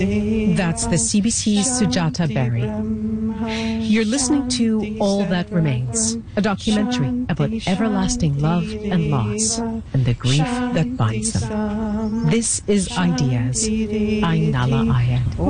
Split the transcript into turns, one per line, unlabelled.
That's the CBC's Sujata Berry. You're listening to All That Remains, a documentary about everlasting love and loss and the grief that binds them. This is Ideas. I'm Nala Ayed.